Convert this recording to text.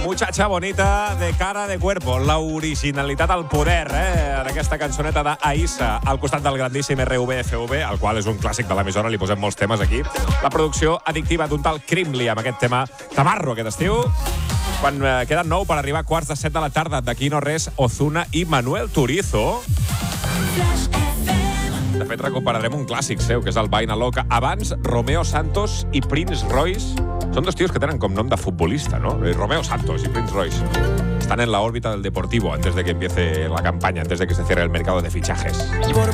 Muchacha bonita de cara de cuerpo. L'originalitat al poder, en aquesta cançoneta d'Aïssa, al costat del grandíssim RVFV, el qual és un clàssic de l'emissora, li posem molts temes aquí. La producció addictiva d'un tal Crimli amb aquest tema Tamarro aquest estiu. Quan queden 9 per arribar a quarts de 7 de la tarda, d'aquí no res, Ozuna i Manuel Turizo. De fet, recuperarem un clàssic seu, que és el Vaina Loca. Abans, Romeo Santos i Prince Royce. Són dos tios que tenen com nom de futbolista, ¿no? Romeo Santos y Prince Royce. Están en la órbita del Deportivo antes de que empiece la campaña, antes de que se cierre el mercado de fichajes.